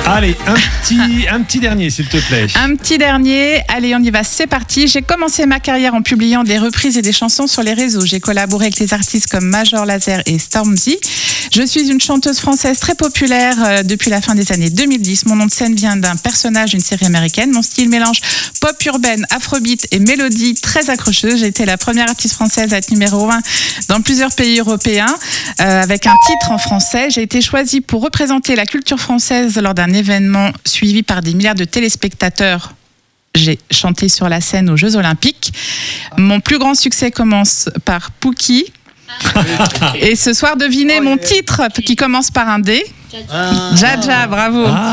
Allez, un petit dernier, s'il te plaît. Un petit dernier, allez, on y va, c'est parti. J'ai commencé ma carrière en publiant des reprises et des chansons sur les réseaux. J'ai collaboré avec des artistes comme Major Lazer et Stormzy. Je suis une chanteuse française très populaire depuis la fin des années 2010. Mon nom de scène vient d'un personnage d'une série américaine. Mon style mélange pop urbaine, afrobeat et mélodie très accrocheuse. J'ai été la première artiste française à être numéro 1 dans plusieurs pays européens avec un titre en français. J'ai été choisie pour représenter la culture française lors d'un événement suivi par des milliards de téléspectateurs. J'ai chanté sur la scène aux Jeux Olympiques. Mon plus grand succès commence par Pookie. Et ce soir, devinez mon titre qui commence par un D. Jaja, bravo.